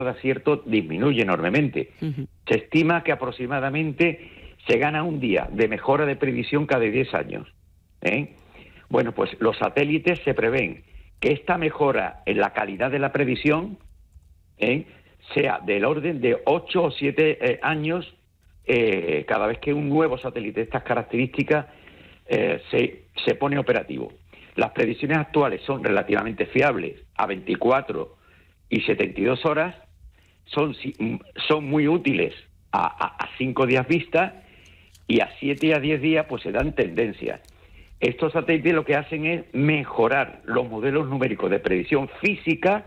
de acierto disminuye enormemente. Se estima que aproximadamente se gana un día de mejora de previsión cada 10 años. Bueno, pues los satélites se prevén que esta mejora en la calidad de la previsión sea del orden de 8 o 7 años cada vez que un nuevo satélite de estas características se pone operativo. Las previsiones actuales son relativamente fiables, a 24 y 72 horas, son muy útiles a 5 días vista, y a 7 y a 10 días pues se dan tendencias. Estos satélites lo que hacen es mejorar los modelos numéricos de predicción física,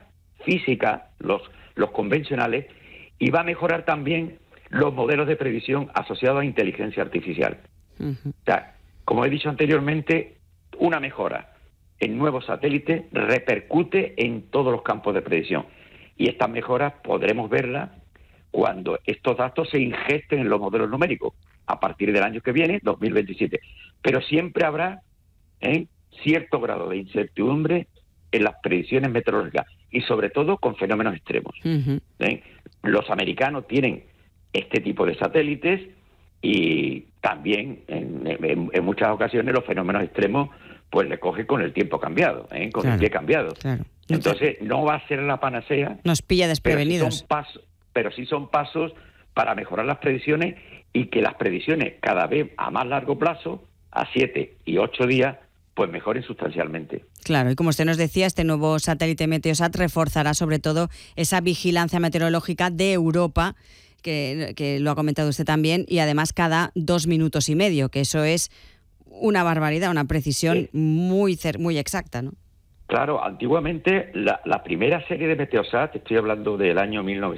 los convencionales, y va a mejorar también los modelos de previsión asociados a inteligencia artificial. O sea, como he dicho anteriormente, una mejora en nuevos satélites repercute en todos los campos de predicción. Y estas mejoras podremos verlas cuando estos datos se ingesten en los modelos numéricos, a partir del año que viene, 2027. Pero siempre habrá cierto grado de incertidumbre en las predicciones meteorológicas, y sobre todo con fenómenos extremos. Los americanos tienen este tipo de satélites, y también en muchas ocasiones los fenómenos extremos pues le coge con el tiempo cambiado, con el pie cambiado. Claro. Entonces no va a ser la panacea. Nos pilla desprevenidos. Pero sí son pasos para mejorar las predicciones, y que las predicciones cada vez a más largo plazo, a 7 y 8 días, pues mejoren sustancialmente. Claro, y como usted nos decía, este nuevo satélite Meteosat reforzará sobre todo esa vigilancia meteorológica de Europa, que lo ha comentado usted también, y además cada 2 minutos y medio, que eso es una barbaridad, una precisión muy exacta, ¿no? Claro, antiguamente la primera serie de Meteosat, estoy hablando del año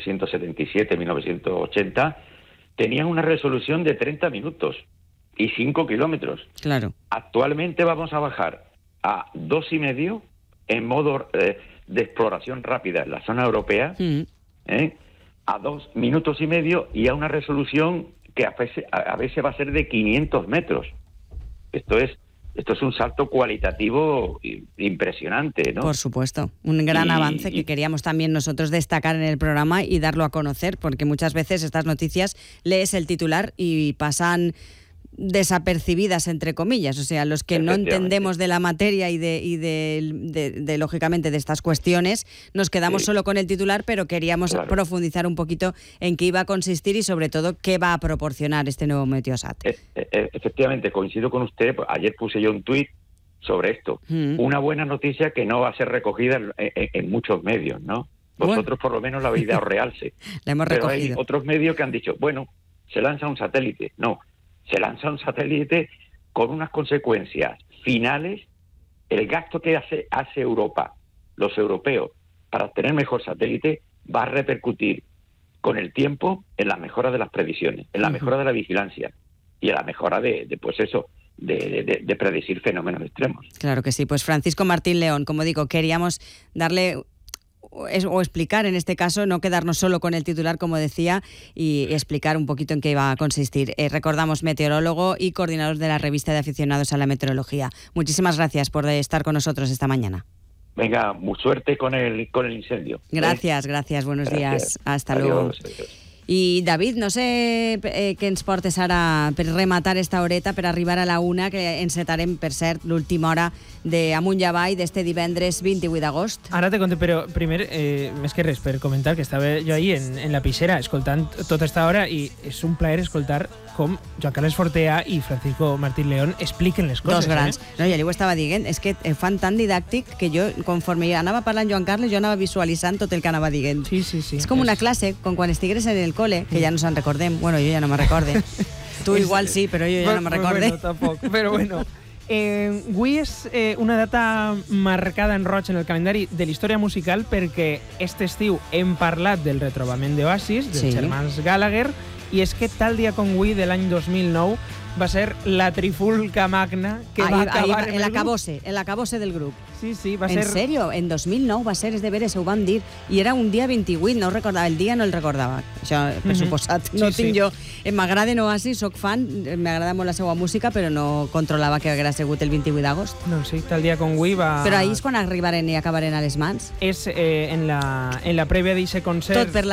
1977-1980, tenían una resolución de 30 minutos y 5 kilómetros. Claro. Actualmente vamos a bajar a 2,5 en modo de exploración rápida en la zona europea, a 2 minutos y medio, y a una resolución que a veces va a ser de 500 metros. Esto es un salto cualitativo impresionante, ¿no? Por supuesto, un gran avance que queríamos también nosotros destacar en el programa y darlo a conocer, porque muchas veces estas noticias lees el titular y pasan desapercibidas, entre comillas. O sea, los que no entendemos de la materia y de lógicamente de estas cuestiones, nos quedamos solo con el titular, pero queríamos profundizar un poquito en qué iba a consistir y sobre todo qué va a proporcionar este nuevo Meteosat. Efectivamente, coincido con usted. Ayer puse yo un tuit sobre esto. Una buena noticia que no va a ser recogida en muchos medios, ¿no? Vosotros por lo menos la habéis dado realce. La hemos recogido. Pero hay otros medios que han dicho, bueno, se lanza un satélite. No, se lanza un satélite con unas consecuencias finales. El gasto que hace Europa, los europeos, para tener mejor satélite, va a repercutir con el tiempo en la mejora de las previsiones, en la mejora de la vigilancia y en la mejora de predecir fenómenos extremos. Claro que sí. Pues Francisco Martín León, como digo, queríamos darle o explicar, en este caso, no quedarnos solo con el titular, como decía, y explicar un poquito en qué iba a consistir. Recordamos, meteorólogo y coordinador de la revista de aficionados a la meteorología. Muchísimas gracias por estar con nosotros esta mañana. Venga, mucha suerte con el incendio. Gracias, buenos días. Hasta luego. Adiós. I, David, no sé què ens portes ara per rematar esta horeta, per arribar a la 1, que encetarem, per cert, l'última hora d'Amunt i Avall d'este divendres 28 d'agost. Ara te conto, però primer, més que res, per comentar que estava jo ahir en la pixera escoltant tota esta hora, i és un plaer escoltar com Joan Carles Fortea i Francisco Martín León expliquen les coses. Dos grans. No, ja li ho estava dient, és que fan tan didàctic que jo, conforme anava parlant Joan Carles, jo anava visualitzant tot el que anava dient. Sí. És com una classe, com quan estigués en el cole, que ja no se'n recordem. Bueno, jo ja no me recorde. Tu igual sí, però jo ja no me recorde. Bueno, tampoc, però bueno. Avui és una data marcada en roig en el calendari de la història musical, perquè aquest estiu hem parlat del retrobament d'Oasis, dels germans Gallagher, i és que tal dia com avui de l'any 2009 va ser la trifulca magna que va acabar en l'acabose del grup. Sí, va ser... En sèrio? En 2009 va ser, és de veres, ho vam dir, i era un dia 28, no recordava, el dia no el recordava. Això, per suposat, no tinc jo. M'agrada Oasis, soc fan, m'agrada molt la seva música, però no controlava que haguera sigut el 28 d'agost. No, sí, tal dia com avui va... Però ahir és quan arribaren i acabaren a les mans? És en la prèvia d'aquest concert... Tot per la